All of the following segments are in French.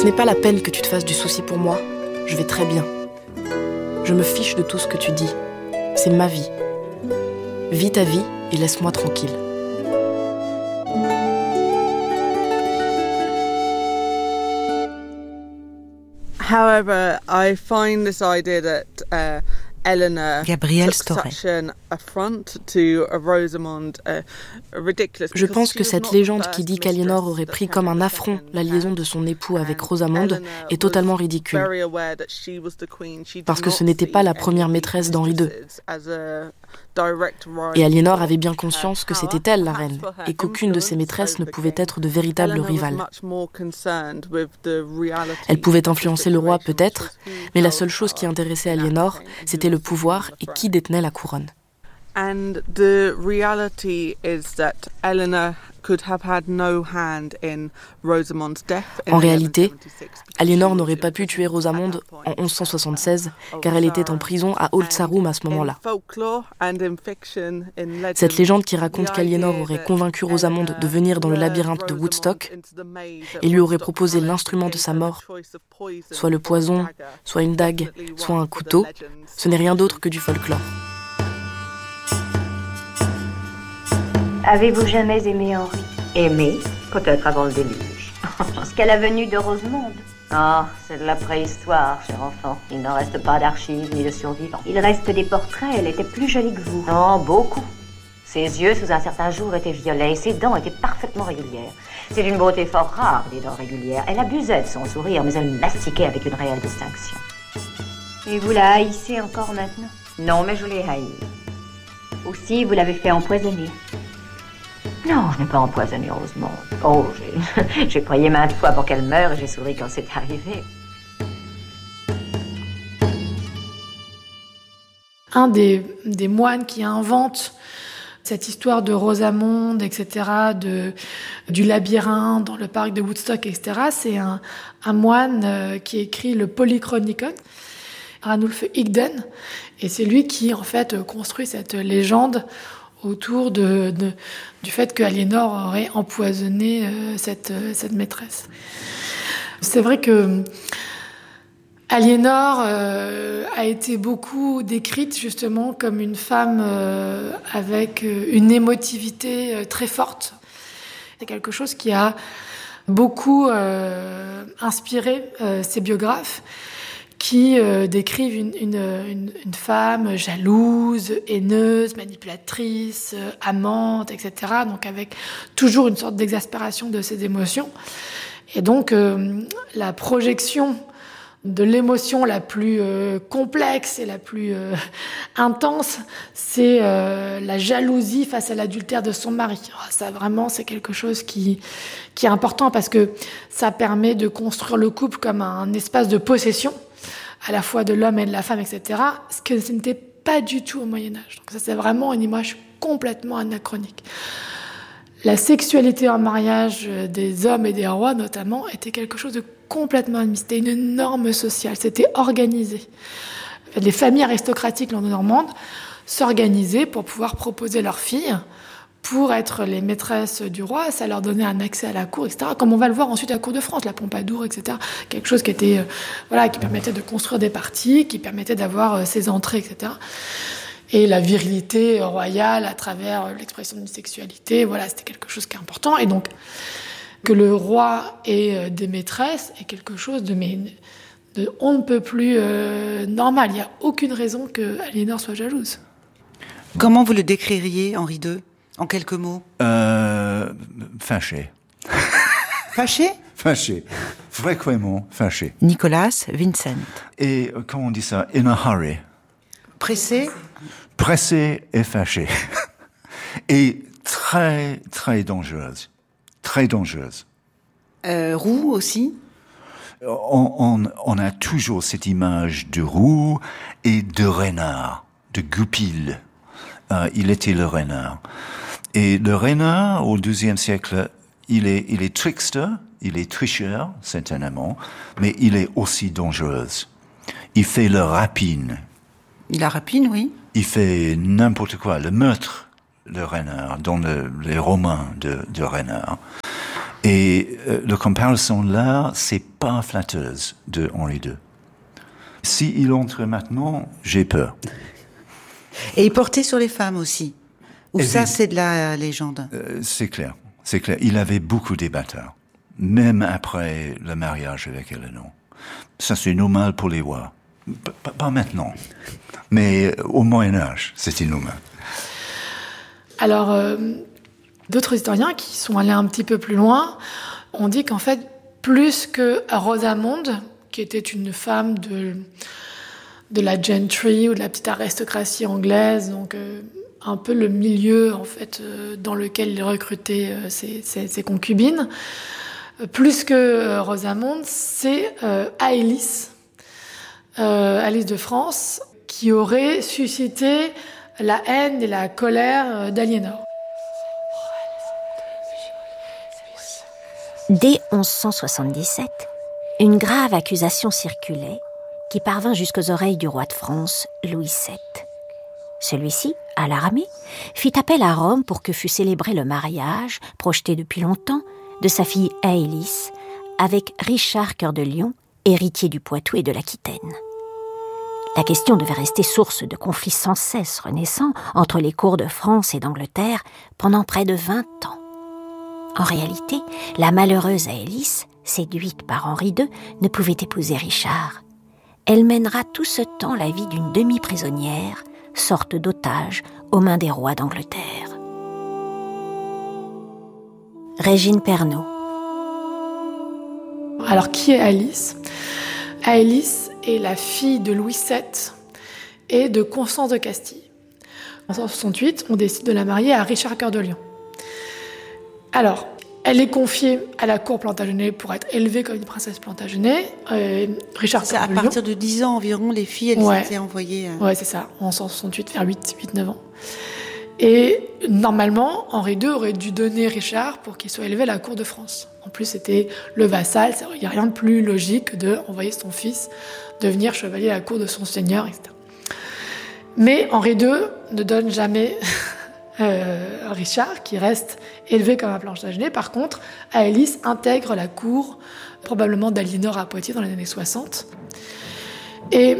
Ce n'est pas la peine que tu te fasses du souci pour moi. Je vais très bien. Je me fiche de tout ce que tu dis. C'est ma vie. Vis ta vie et laisse-moi tranquille. However, I find this idea that Eleanor Gabrielle took Storey. such an affront to Rosamond, ridiculous. Je pense que cette légende qui dit qu'Aliénor aurait pris comme un affront la liaison de son époux avec Rosamonde est totalement ridicule. Parce que ce n'était pas la première maîtresse d'Henri II. Et Aliénor avait bien conscience que c'était elle la reine, et qu'aucune de ses maîtresses ne pouvait être de véritable rivale. Elle pouvait influencer le roi peut-être, mais la seule chose qui intéressait Aliénor, c'était le pouvoir et qui détenait la couronne. And the reality is that Eleanor could have had no hand in Rosamond's death. En réalité, Aliénor n'aurait pas pu tuer Rosamonde en 1176, car elle était en prison à Old Sarum à ce moment-là. Cette légende qui raconte qu'Aliénor aurait convaincu Rosamonde de venir dans le labyrinthe de Woodstock et lui aurait proposé l'instrument de sa mort, soit le poison, soit une dague, soit un couteau, ce n'est rien d'autre que du folklore. Avez-vous jamais aimé Henri ? Aimé, peut-être avant le déluge. Jusqu'à la venue de Rosemonde. Ah, c'est de la préhistoire, cher enfant. Il n'en reste pas d'archives ni de survivants. Il reste des portraits, elle était plus jolie que vous. Non, beaucoup. Ses yeux, sous un certain jour, étaient violets et ses dents étaient parfaitement régulières. C'est d'une beauté fort rare, des dents régulières. Elle abusait de son sourire, mais elle mastiquait avec une réelle distinction. Et vous la haïssez encore maintenant ? Non, mais je l'ai haïe. Aussi, vous l'avez fait empoisonner. Non, je n'ai pas empoisonné Rosemonde. Oh, j'ai prié maintes fois pour qu'elle meure et j'ai souri quand c'est arrivé. Un des moines qui invente cette histoire de Rosamonde, etc., du labyrinthe dans le parc de Woodstock, etc., c'est un moine qui écrit le Polychronicon, Ranulf Igden, et c'est lui qui, en fait, construit cette légende autour du fait qu'Aliénor aurait empoisonné cette maîtresse. C'est vrai que Aliénor a été beaucoup décrite justement comme une femme avec une émotivité très forte. C'est quelque chose qui a beaucoup inspiré ses biographes qui décrivent une femme jalouse, haineuse, manipulatrice, amante, etc. Donc avec toujours une sorte d'exaspération de ses émotions. Et donc la projection de l'émotion la plus complexe et la plus intense, c'est la jalousie face à l'adultère de son mari. Ça vraiment, c'est quelque chose qui est important parce que ça permet de construire le couple comme un espace de possession, à la fois de l'homme et de la femme, etc., ce que ce n'était pas du tout au Moyen-Âge. Donc ça, c'est vraiment une image complètement anachronique. La sexualité en mariage des hommes et des rois, notamment, était quelque chose de complètement admis. C'était une norme sociale, c'était organisé. Les familles aristocratiques normandes s'organisaient pour pouvoir proposer leurs filles pour être les maîtresses du roi. Ça leur donnait un accès à la cour, etc. Comme on va le voir ensuite à la cour de France, la Pompadour, etc. Quelque chose qui était, qui permettait de construire des partis, qui permettait d'avoir ses entrées, etc. Et la virilité royale à travers l'expression d'une sexualité, c'était quelque chose qui est important. Et donc, que le roi ait des maîtresses est quelque chose de on ne peut plus normal. Il n'y a aucune raison que Aliénor soit jalouse. Comment vous le décririez, Henri II, en quelques mots ? Fâché. Fâché ? Fâché. Vraiment fâché. Nicolas Vincent. Et comment on dit ça ? In a hurry. Pressé ? Pressé et fâché. Et très, très dangereuse. Très dangereuse. Roux aussi ? On a toujours cette image de roux et de renard, de goupil. Il était le renard. Et le renard, au XIIe siècle, il est trickster, il est tricheur, certainement, mais il est aussi dangereux. Il fait le rapine. Il la rapine, oui. Il fait n'importe quoi, le meurtre, le renard, dans les romans de renard. Et la comparaison là, c'est pas flatteuse de Henri II. S'il entre maintenant, j'ai peur. Et il portait sur les femmes aussi. Ou ça, c'est de la légende? C'est clair. Il avait beaucoup d'ébatteurs, même après le mariage avec Eleanor. Ça, c'est normal pour les rois. Pas maintenant, mais au Moyen-Âge, c'était normal. Alors, d'autres historiens qui sont allés un petit peu plus loin ont dit qu'en fait, plus que Rosamonde, qui était une femme de la gentry ou de la petite aristocratie anglaise, donc un peu le milieu en fait dans lequel il recrutait ses concubines. Plus que Rosamonde, c'est Aélis, Alice de France, qui aurait suscité la haine et la colère d'Aliénor. Dès 1177, une grave accusation circulait qui parvint jusqu'aux oreilles du roi de France, Louis VII. Celui-ci, alarmé, fit appel à Rome pour que fût célébré le mariage, projeté depuis longtemps, de sa fille Aélis avec Richard Cœur de Lion, héritier du Poitou et de l'Aquitaine. La question devait rester source de conflits sans cesse renaissants entre les cours de France et d'Angleterre pendant près de 20 ans. En réalité, la malheureuse Aélis, séduite par Henri II, ne pouvait épouser Richard. Elle mènera tout ce temps la vie d'une demi-prisonnière, sorte d'otage aux mains des rois d'Angleterre. Régine Pernaut. Alors, qui est Alice ? Alice est la fille de Louis VII et de Constance de Castille. En 1168, on décide de la marier à Richard Cœur de Lion. Alors, elle est confiée à la cour Plantagenet pour être élevée comme une princesse Plantagenet. Richard Cœur de Lion. À partir de 10 ans environ, les filles, elles étaient envoyées... Ouais, c'est ça, en 1168, vers 8-9 ans. Et normalement, Henri II aurait dû donner Richard pour qu'il soit élevé à la cour de France. En plus, c'était le vassal, il n'y a rien de plus logique d'envoyer son fils devenir chevalier à la cour de son seigneur, etc. Mais Henri II ne donne jamais Richard, qui reste élevé comme un Plantagenet. Par contre, Aélis intègre la cour, probablement d'Aliénor à Poitiers dans les années 60. Et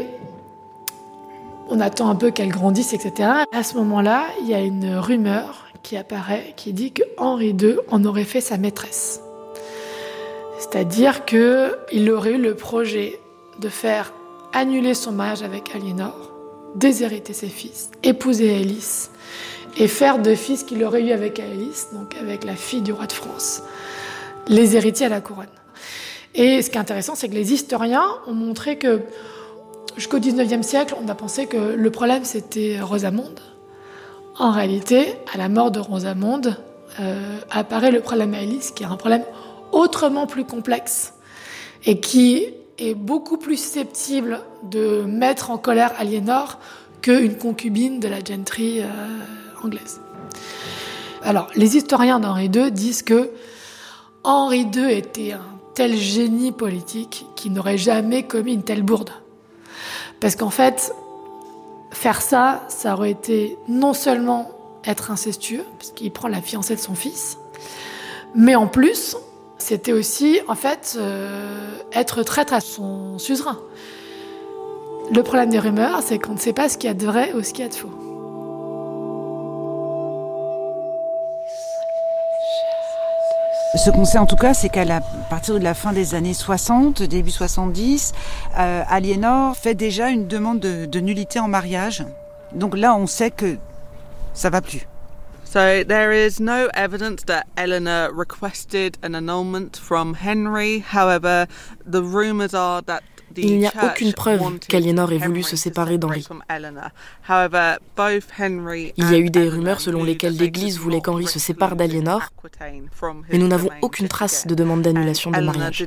on attend un peu qu'elle grandisse, etc. À ce moment-là, il y a une rumeur qui apparaît, qui dit que Henri II en aurait fait sa maîtresse. C'est-à-dire qu'il aurait eu le projet de faire annuler son mariage avec Aliénor, déshériter ses fils, épouser Aélis, et faire de fils qu'il aurait eu avec Aélis, donc avec la fille du roi de France, les héritiers à la couronne. Et ce qui est intéressant, c'est que les historiens ont montré que jusqu'au XIXe siècle, on a pensé que le problème, c'était Rosamonde. En réalité, à la mort de Rosamonde, apparaît le problème Aélis, qui est un problème autrement plus complexe et qui est beaucoup plus susceptible de mettre en colère Aliénor qu'une concubine de la gentry anglaise. Alors, les historiens d'Henri II disent que Henri II était un tel génie politique qu'il n'aurait jamais commis une telle bourde. Parce qu'en fait, faire ça aurait été non seulement être incestueux, parce qu'il prend la fiancée de son fils, mais en plus, c'était aussi, en fait, être traître à son suzerain. Le problème des rumeurs, c'est qu'on ne sait pas ce qu'il y a de vrai ou ce qu'il y a de faux. Ce qu'on sait en tout cas, c'est qu'à partir de la fin des années 60, début 70, Aliénor fait déjà une demande de nullité en mariage. Donc là, on sait que ça va plus. So there is no evidence that Eleanor requested an annulment from Henry. However, the rumors are that il n'y a aucune preuve qu'Aliénor ait voulu se séparer d'Henri. Il y a eu des rumeurs selon lesquelles l'Église voulait qu'Henri se sépare d'Aliénor, mais nous n'avons aucune trace de demande d'annulation de mariage.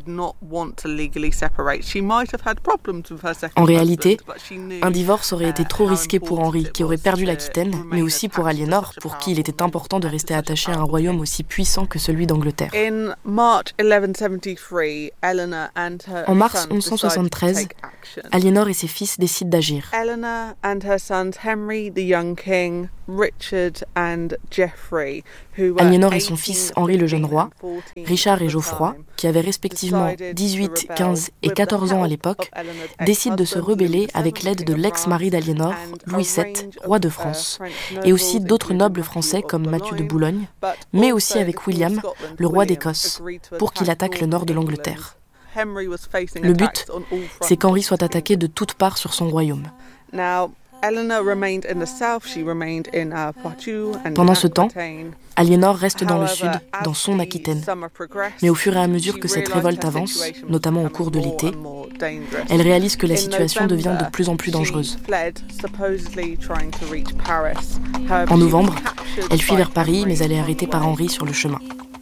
En réalité, un divorce aurait été trop risqué pour Henri, qui aurait perdu l'Aquitaine, mais aussi pour Aliénor, pour qui il était important de rester attaché à un royaume aussi puissant que celui d'Angleterre. En mars 1173, 1913, Aliénor et ses fils décident d'agir. Eleanor and her sons Henry, the young king, Richard and Geoffrey, who were Aliénor et son fils 18, Henri le jeune roi, 14 Richard et at the Geoffroy, time, qui avaient respectivement 18, 15 et 14 ans à l'époque, décident de se rebeller avec l'aide de l'ex-mari d'Aliénor, Louis VII, roi de France, et aussi d'autres nobles français comme Mathieu de Boulogne, mais aussi avec William, le roi d'Écosse, pour qu'il attaque le nord de l'Angleterre. Le but, c'est qu'Henri soit attaqué de toutes parts sur son royaume. Pendant ce temps, Aliénor reste dans le sud, dans son Aquitaine. Mais au fur et à mesure que cette révolte avance, notamment au cours de l'été, elle réalise que la situation devient de plus en plus dangereuse. En novembre, elle fuit vers Paris, mais elle est arrêtée par Henri sur le chemin.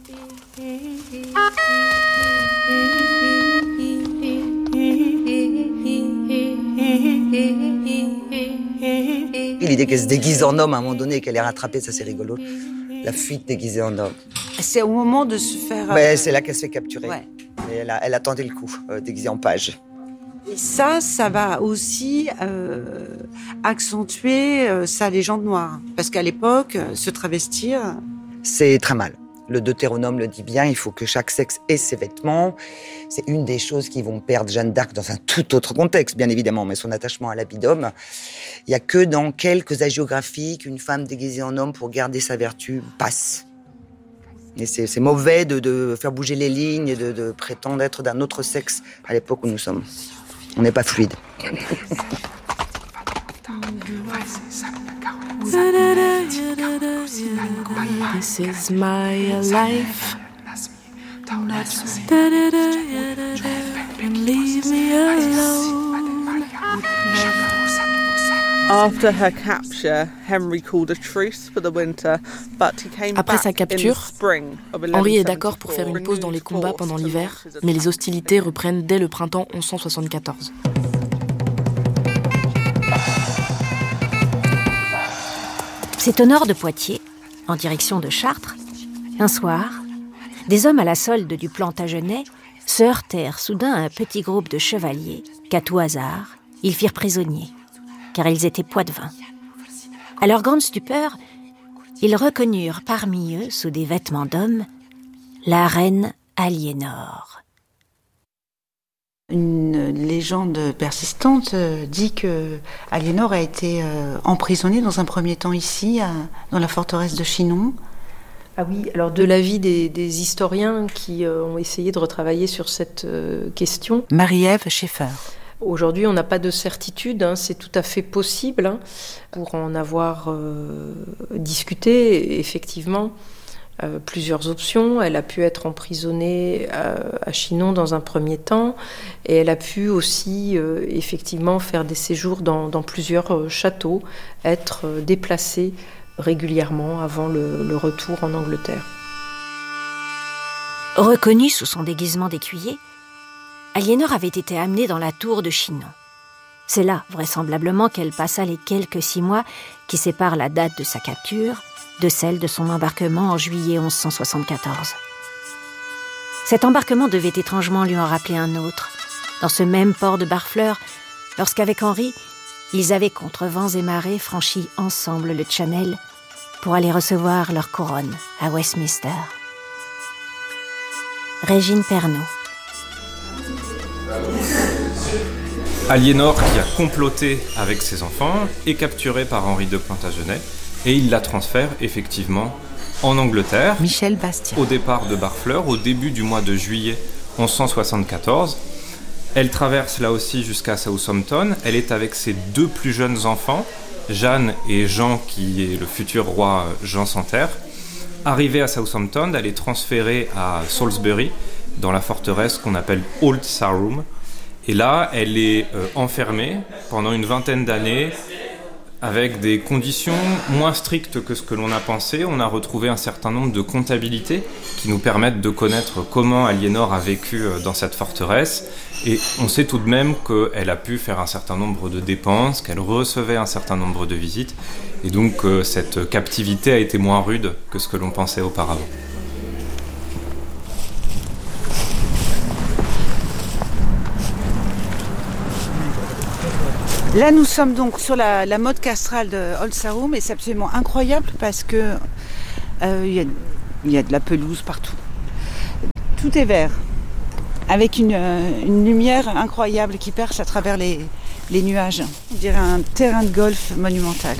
L'idée qu'elle se déguise en homme à un moment donné et qu'elle est rattrapée, ça c'est rigolo. La fuite déguisée en homme. C'est au moment de se faire... Ouais, c'est là qu'elle se fait capturer. Ouais. Et elle a tenté le coup, déguisée en page. Et ça va aussi accentuer sa légende noire. Parce qu'à l'époque, se travestir... C'est très mal. Le Deutéronome le dit bien, il faut que chaque sexe ait ses vêtements. C'est une des choses qui vont perdre Jeanne d'Arc dans un tout autre contexte, bien évidemment, mais son attachement à l'habit d'homme. Il n'y a que dans quelques hagiographies qu'une femme déguisée en homme pour garder sa vertu passe. Et c'est mauvais de faire bouger les lignes et de prétendre être d'un autre sexe à l'époque où nous sommes. On n'est pas fluide. This is my life. Leave me alone. After her capture, Henry called a truce for the winter, but he came Après back sa capture, in the spring of Henri est d'accord pour faire une pause dans les renewed combats force pendant to l'hiver, launch his mais les attack. hostilités reprennent dès le printemps 1174. C'est au nord de Poitiers, en direction de Chartres, un soir, des hommes à la solde du Plantagenet se heurtèrent soudain à un petit groupe de chevaliers qu'à tout hasard, ils firent prisonniers, car ils étaient poitevins. À leur grande stupeur, ils reconnurent parmi eux, sous des vêtements d'hommes, la reine Aliénor. Une légende persistante dit que Aliénor a été emprisonnée dans un premier temps ici, dans la forteresse de Chinon. Ah oui, alors de l'avis des historiens qui ont essayé de retravailler sur cette question. Marie-Ève Schaeffer. Aujourd'hui, on n'a pas de certitude, c'est tout à fait possible. Pour en avoir discuté, effectivement, plusieurs options. Elle a pu être emprisonnée à Chinon dans un premier temps et elle a pu aussi effectivement faire des séjours dans plusieurs châteaux, être déplacée régulièrement avant le retour en Angleterre. Reconnue sous son déguisement d'écuyer, Aliénor avait été amenée dans la tour de Chinon. C'est là, vraisemblablement, qu'elle passa les quelques 6 mois qui séparent la date de sa capture de celle de son embarquement en juillet 1174. Cet embarquement devait étrangement lui en rappeler un autre, dans ce même port de Barfleur, lorsqu'avec Henri, ils avaient contre vents et marées franchi ensemble le Channel pour aller recevoir leur couronne à Westminster. Régine Pernaut. Aliénor, qui a comploté avec ses enfants, est capturée par Henri de Plantagenet et il la transfère effectivement en Angleterre. Michel Bastien. Au départ de Barfleur, au début du mois de juillet 1174. Elle traverse là aussi jusqu'à Southampton. Elle est avec ses 2 plus jeunes enfants, Jeanne et Jean, qui est le futur roi Jean sans Terre. Arrivée à Southampton, elle est transférée à Salisbury, dans la forteresse qu'on appelle Old Sarum. Et là, elle est enfermée pendant une vingtaine d'années, avec des conditions moins strictes que ce que l'on a pensé. On a retrouvé un certain nombre de comptabilités qui nous permettent de connaître comment Aliénor a vécu dans cette forteresse. Et on sait tout de même qu'elle a pu faire un certain nombre de dépenses, qu'elle recevait un certain nombre de visites. Et donc cette captivité a été moins rude que ce que l'on pensait auparavant. Là, nous sommes donc sur la motte castrale de Old Sarum et c'est absolument incroyable parce que il y a de la pelouse partout. Tout est vert, avec une lumière incroyable qui perce à travers les nuages. On dirait un terrain de golf monumental.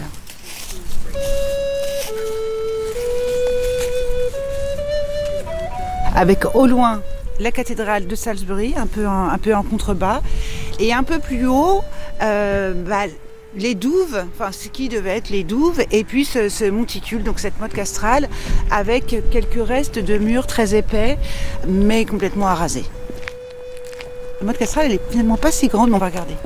Avec au loin la cathédrale de Salisbury, un peu en contrebas, et un peu plus haut, les douves, enfin ce qui devait être les douves, et puis ce monticule, donc cette motte castrale, avec quelques restes de murs très épais, mais complètement arasés. La motte castrale, elle est finalement pas si grande, mais on va regarder.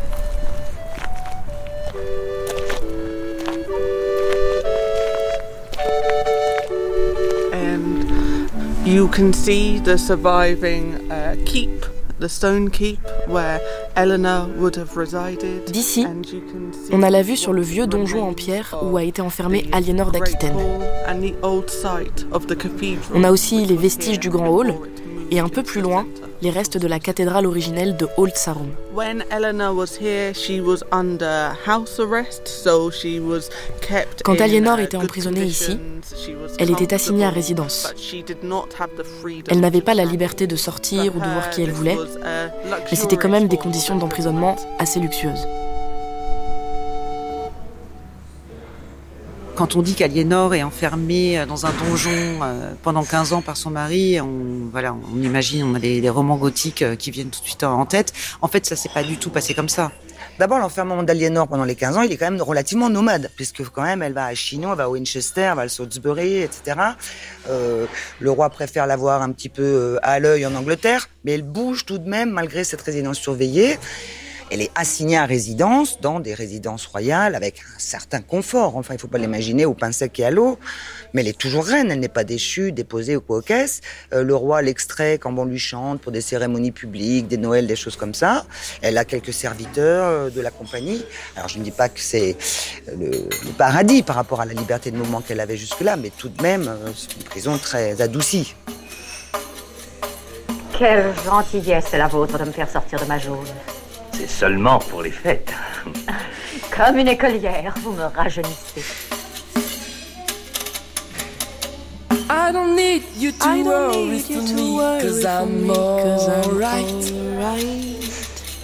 You can see the surviving keep, the stone keep, where Eleanor would have resided. D'ici, on a la vue sur le vieux donjon en pierre où a été enfermée Aliénor d'Aquitaine. On a aussi les vestiges du Grand Hall et un peu plus loin, les restes de la cathédrale originelle de Old Sarum. Quand Aliénor était emprisonnée ici, elle était assignée à résidence. Elle n'avait pas la liberté de sortir ou de voir qui elle voulait, mais c'était quand même des conditions d'emprisonnement assez luxueuses. Quand on dit qu'Aliénor est enfermée dans un donjon pendant 15 ans par son mari, on imagine, on a des romans gothiques qui viennent tout de suite en tête. En fait, ça s'est pas du tout passé comme ça. D'abord, l'enfermement d'Aliénor pendant les 15 ans, il est quand même relativement nomade, puisque quand même, elle va à Chinon, elle va à Winchester, elle va à Salisbury, etc. Le roi préfère l'avoir un petit peu à l'œil en Angleterre, mais elle bouge tout de même, malgré cette résidence surveillée. Elle est assignée à résidence, dans des résidences royales, avec un certain confort. Enfin, il ne faut pas l'imaginer au pain sec et à l'eau. Mais elle est toujours reine, elle n'est pas déchue, déposée ou quoi aux caisses. Le roi l'extrait quand on lui chante pour des cérémonies publiques, des Noëls, des choses comme ça. Elle a quelques serviteurs de la compagnie. Alors, je ne dis pas que c'est le paradis par rapport à la liberté de mouvement qu'elle avait jusque-là, mais tout de même, c'est une prison très adoucie. Quelle gentillesse c'est la vôtre de me faire sortir de ma geôle. C'est seulement pour les fêtes. Comme une écolière, vous me rajeunissez. I don't need you to worry for me, 'cause I'm alright.